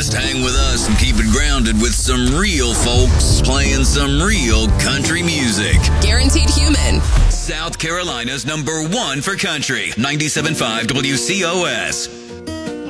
Just hang with us and keep it grounded with some real folks playing some real country music. Guaranteed Human. South Carolina's #1 for country. 97.5 WCOS.